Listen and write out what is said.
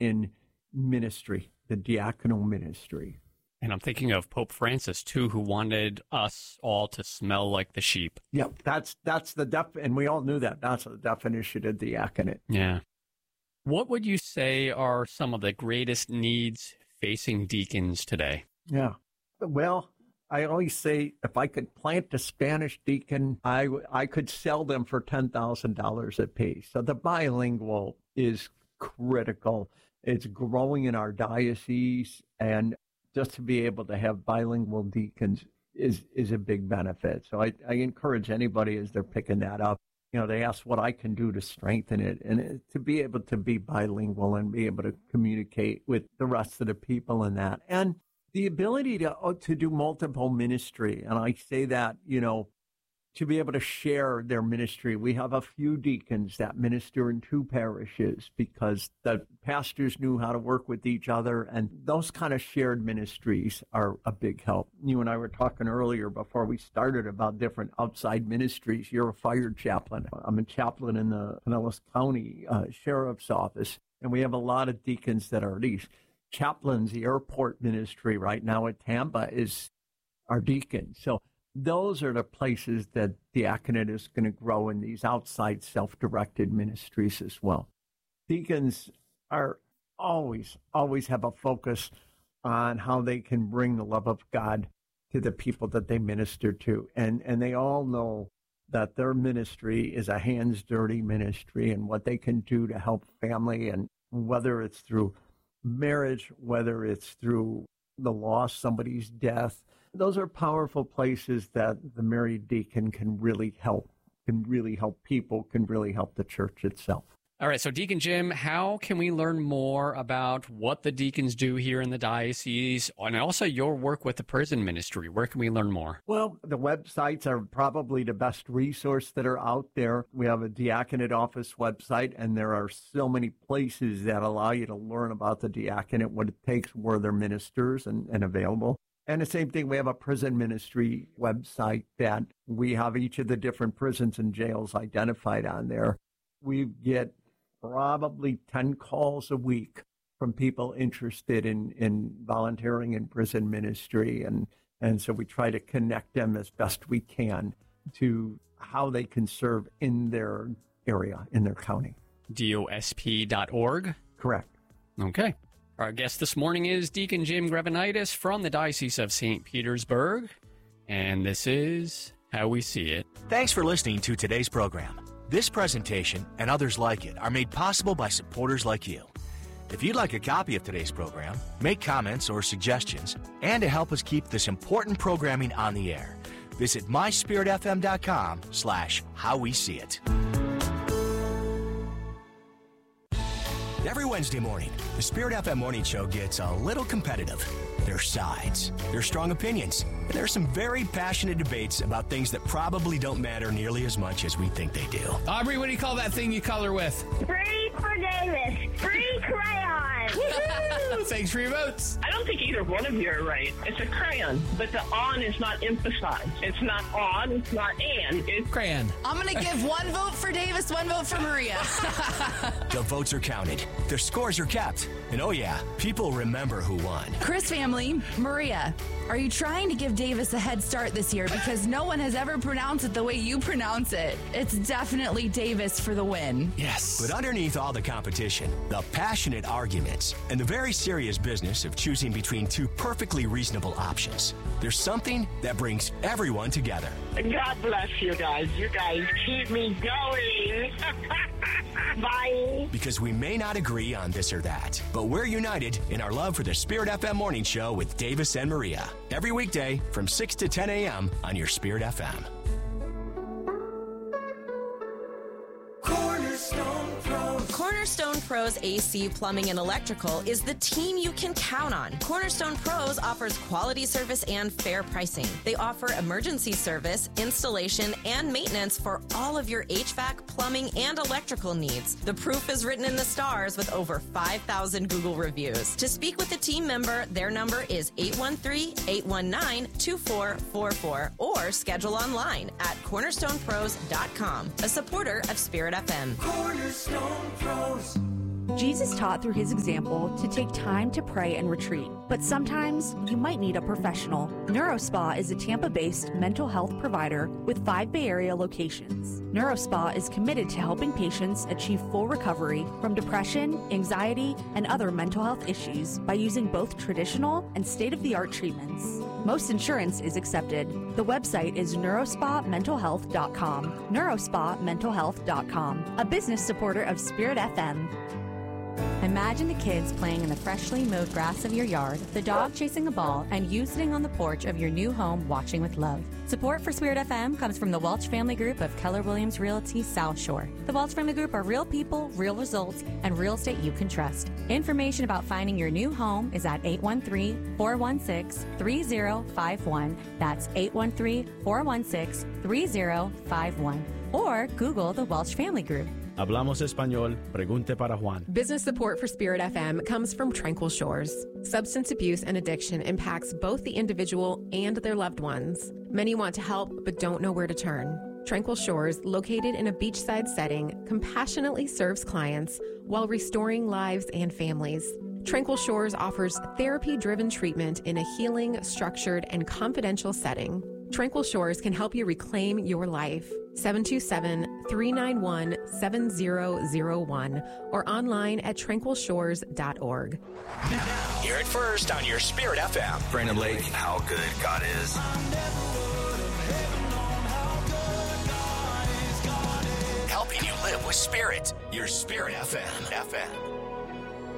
in ministry, the diaconal ministry. And I'm thinking of Pope Francis, too, who wanted us all to smell like the sheep. Yeah, that's and we all knew that. That's the definition of diaconate. Yeah. What would you say are some of the greatest needs facing deacons today? Yeah. Well, I always say if I could plant a Spanish deacon, I could sell them for $10,000 a piece. So the bilingual is critical. It's growing in our diocese, and just to be able to have bilingual deacons is a big benefit. So I encourage anybody as they're picking that up, they ask what I can do to strengthen it, and to be able to be bilingual and be able to communicate with the rest of the people in that. And the ability to do multiple ministry. And I say that, to be able to share their ministry. We have a few deacons that minister in 2 parishes because the pastors knew how to work with each other. And those kind of shared ministries are a big help. You and I were talking earlier before we started about different outside ministries. You're a fire chaplain. I'm a chaplain in the Pinellas County Sheriff's Office. And we have a lot of deacons that are these chaplains. The airport ministry right now at Tampa is our deacon. So those are the places that diaconate is going to grow in, these outside self-directed ministries as well. Deacons are always have a focus on how they can bring the love of God to the people that they minister to. And they all know that their ministry is a hands-dirty ministry, and what they can do to help family, and whether it's through marriage, whether it's through the loss, somebody's death. Those are powerful places that the married deacon can really help people, can really help the church itself. All right, so Deacon Jim, how can we learn more about what the deacons do here in the diocese, and also your work with the prison ministry? Where can we learn more? Well, the websites are probably the best resource that are out there. We have a diaconate office website, and there are so many places that allow you to learn about the diaconate, what it takes, where they're ministers and available. And the same thing, we have a prison ministry website that we have each of the different prisons and jails identified on there. We get probably 10 calls a week from people interested in volunteering in prison ministry. And so we try to connect them as best we can to how they can serve in their area, in their county. DOSP.org? Correct. Okay. Our guest this morning is Deacon Jim Grevenitis from the Diocese of St. Petersburg, and this is How We See It. Thanks for listening to today's program. This presentation and others like it are made possible by supporters like you. If you'd like a copy of today's program, make comments or suggestions, and to help us keep this important programming on the air, visit myspiritfm.com/howweseeit. Every Wednesday morning, the Spirit FM Morning Show gets a little competitive. There's sides, there's strong opinions, and there's some very passionate debates about things that probably don't matter nearly as much as we think they do. Aubrey, what do you call that thing you color with? Free for Davis. Free crayon. Thanks for your votes. I don't think either one of you are right. It's a crayon, but the on is not emphasized. It's not on, it's not and, it's crayon. I'm going to give 1 vote for Davis, 1 vote for Maria. The votes are counted. Their scores are kept. And oh yeah, people remember who won. Chris family, Maria, are you trying to give Davis a head start this year? Because no one has ever pronounced it the way you pronounce it. It's definitely Davis for the win. Yes. But underneath all the competition, the passionate arguments, and the very serious business of choosing between 2 perfectly reasonable options, there's something that brings everyone together. God bless you guys. You guys keep me going. Bye. Because we may not agree on this or that, but we're united in our love for the Spirit FM Morning Show with Davis and Maria. Every weekday from 6 to 10 a.m. on your Spirit FM. Cornerstone Pros AC Plumbing and Electrical is the team you can count on. Cornerstone Pros offers quality service and fair pricing. They offer emergency service, installation, and maintenance for all of your HVAC, plumbing, and electrical needs. The proof is written in the stars with over 5,000 Google reviews. To speak with a team member, their number is 813-819-2444 or schedule online at cornerstonepros.com, a supporter of Spirit FM. Cornerstone Pros. Jesus taught through his example to take time to pray and retreat, but sometimes you might need a professional. NeuroSpa is a Tampa-based mental health provider with 5 Bay Area locations. NeuroSpa is committed to helping patients achieve full recovery from depression, anxiety, and other mental health issues by using both traditional and state-of-the-art treatments. Most insurance is accepted. The website is neurospamentalhealth.com. neurospamentalhealth.com, a business supporter of Spirit FM. Imagine the kids playing in the freshly mowed grass of your yard, the dog chasing a ball, and you sitting on the porch of your new home watching with love. Support for Spirit FM comes from the Welch Family Group of Keller Williams Realty South Shore. The Welch Family Group are real people, real results, and real estate you can trust. Information about finding your new home is at 813-416-3051. That's 813-416-3051. Or Google the Welch Family Group. Hablamos español, pregunte para Juan. Business support for Spirit FM comes from Tranquil Shores. Substance abuse and addiction impacts both the individual and their loved ones. Many want to help but don't know where to turn. Tranquil Shores, located in a beachside setting, compassionately serves clients while restoring lives and families. Tranquil Shores offers therapy-driven treatment in a healing, structured, and confidential setting. Tranquil Shores can help you reclaim your life. 727-391-7001 or online at tranquilshores.org. Hear it first on your Spirit FM. Brandon Lake, how good God is. Helping you live with Spirit. Your Spirit FM.